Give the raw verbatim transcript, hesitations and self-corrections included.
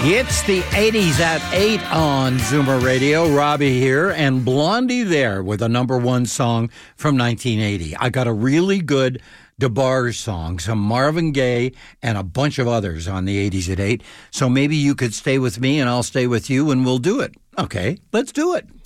It's the eighties at eight on Zoomer Radio. Robbie here and Blondie there with a number one song from nineteen eighty. I got a really good DeBarge song, some Marvin Gaye, and a bunch of others on the eighties at eight. So maybe you could stay with me and I'll stay with you and we'll do it. Okay, let's do it.